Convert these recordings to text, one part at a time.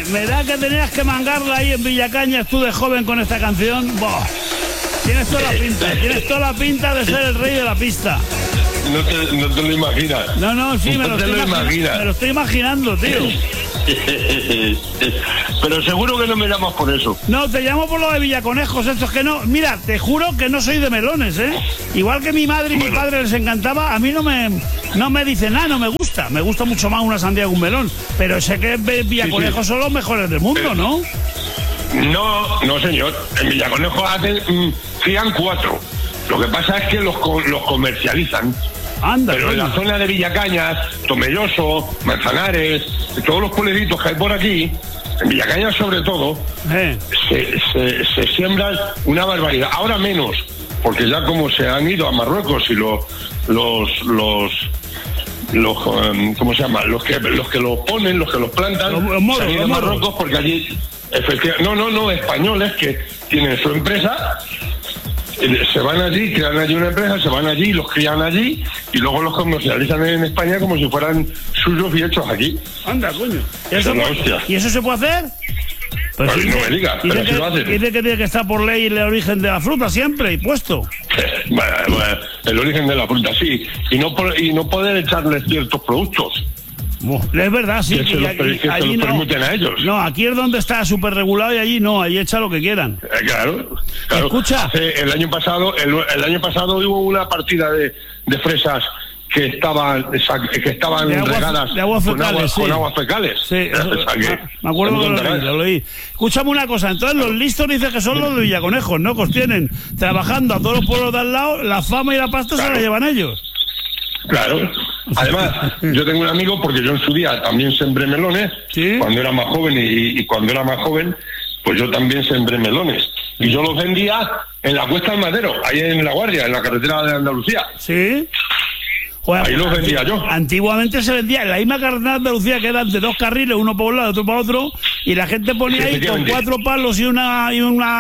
me da que tenías que mangarla ahí en Villacañas tú de joven con esta canción. Boh. Tienes toda la pinta de ser el rey de la pista. No te lo imaginas. No, sí, me lo estoy imaginando, tío. Pero seguro que no me llamas por eso. No, te llamo por lo de Villaconejos, estos que no... Mira, te juro que no soy de melones, ¿eh? Igual que mi madre y mi padre les encantaba, a mí no me dicen nada, no me gusta. Me gusta mucho más una sandía que un melón. Pero sé que Villaconejos son los mejores del mundo, ¿no? No, señor. En Villaconejos crían 4. Lo que pasa es que los comercializan. Anda, pero en la zona de Villacañas, Tomelloso, Manzanares, todos los pueblecitos que hay por aquí, en Villacañas sobre todo, se siembran una barbaridad. Ahora menos, porque ya como se han ido a Marruecos y los ¿cómo se llama? Los que los ponen, los que los plantan, se han ido a Marruecos porque allí, efectivamente, españoles que tienen su empresa. Se van allí, crean allí una empresa, se van allí, los crían allí y luego los comercializan en España como si fueran suyos y hechos aquí. Anda, coño. ¿Y eso se puede hacer? Pues no me digas, pero si lo hacen. Dice que tiene que estar por ley el origen de la fruta siempre y puesto. Bueno, el origen de la fruta, sí. Y no poder echarles ciertos productos. Es verdad, sí. Que se los permiten a ellos. No, aquí es donde está súper regulado y allí no, allí echa lo que quieran. Claro. Escucha. El año pasado hubo una partida de fresas que estaban regadas de aguas fecales, con aguas fecales. Sí, me acuerdo que lo leí. Escúchame una cosa, entonces los listos dicen que son los de Villaconejos, ¿no? Que tienen trabajando a todos los pueblos de al lado, la fama y la pasta se la llevan ellos. Claro. Además, yo tengo un amigo, porque yo en su día también sembré melones, ¿sí? Cuando era más joven y cuando era más joven, pues yo también sembré melones. Y yo los vendía en la Cuesta del Madero, ahí en La Guardia, en la carretera de Andalucía. ¿Sí? Joder, ahí los vendía yo. Antiguamente se vendía en la misma carretera de Andalucía, que eran de 2 carriles, uno para un lado, otro para otro, y la gente ponía ahí con 4 palos y una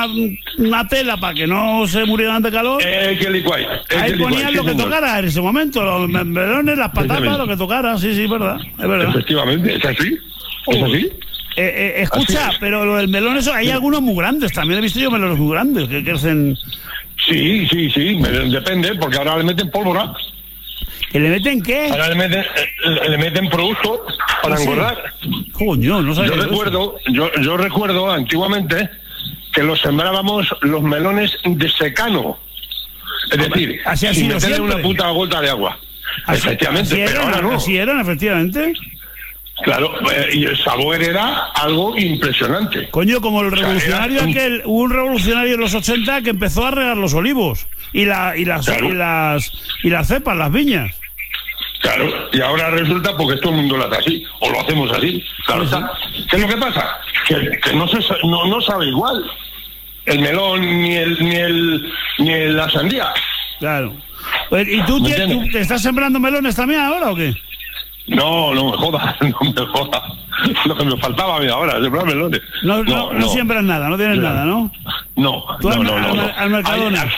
tela para que no se murieran de calor. Ahí ponían lo que tocara en ese momento, los melones, las patatas, lo que tocara, sí, es verdad. Efectivamente, es así. Es así. Escucha, pero lo del melón, eso, hay algunos muy grandes, también he visto yo melones muy grandes que crecen. Sí, depende, porque ahora le meten pólvora. ¿Que le meten qué? Ahora le meten productos para engordar. Coño, no sabía. Yo recuerdo antiguamente que los sembrábamos los melones de secano. Es decir, sin meterle una puta gota de agua. Efectivamente, pero ahora no. Así eran, efectivamente. Claro, y el sabor era algo impresionante. Coño, como el revolucionario hubo un revolucionario en los 80 que empezó a regar los olivos y las cepas, las viñas. Claro, y ahora resulta porque todo el mundo lo hace así, o lo hacemos así. Claro, sí. ¿Qué es lo que pasa? Que no sabe igual el melón ni la sandía. Claro. ¿Y tú te estás sembrando melones también ahora o qué? No me jodas. Lo que me faltaba a mí ahora, sembrar melones. No siembras nada, no tienes nada, ¿no? No. Al Mercadona.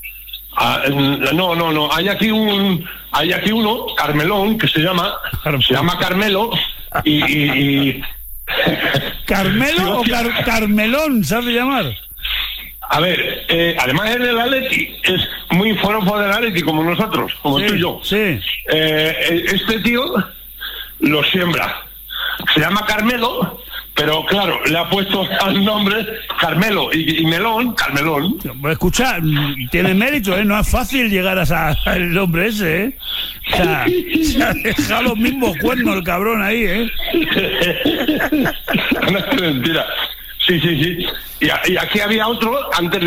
No. Hay aquí uno, Carmelón, que se llama Carmelo y ¿Carmelo o Carmelón, sabes llamar? A ver, además es del Atleti, es muy forofo del Atleti como nosotros, como tú y yo. Sí. Este tío lo siembra. Se llama Carmelo, pero claro, le ha puesto al nombre Carmelo y melón, Carmelón. Escucha, tiene mérito, ¿eh? No es fácil llegar al nombre ese, ¿eh? O sea, se ha dejado los mismos cuernos el cabrón ahí, ¿eh? No es mentira. Sí. Y aquí había otro, antes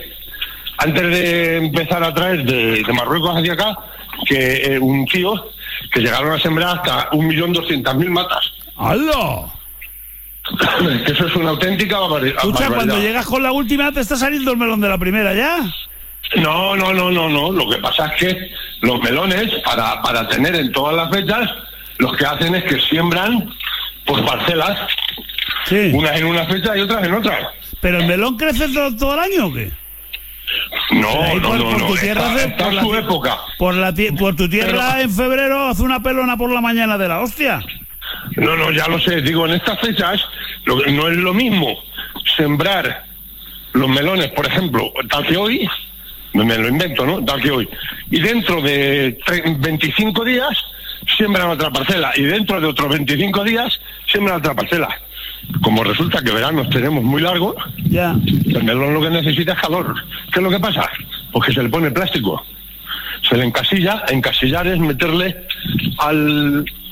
de empezar a traer de Marruecos hacia acá, que un tío que llegaron a sembrar hasta 1.200.000 matas. ¡Hala! Que eso es una auténtica barbaridad. Escucha, cuando llegas con la última te está saliendo el melón de la primera ya. No. Lo que pasa es que los melones, para tener en todas las fechas, los que hacen es que siembran por parcelas. Sí. Unas en una fecha y otras en otra. ¿Pero el melón crece todo el año o qué? No. Está en su época. Por tu tierra en febrero hace una pelona por la mañana de la hostia. No, ya lo sé. Digo, en estas fechas No es lo mismo sembrar los melones, por ejemplo, tal que hoy, me lo invento, ¿no? Tal que hoy, y dentro de 25 días siembran otra parcela, y dentro de otros 25 días siembran otra parcela. Como resulta que veranos tenemos muy largos, el melón lo que necesita es calor. ¿Qué es lo que pasa? Pues que se le pone plástico, se le encasilla. Encasillar es meterle al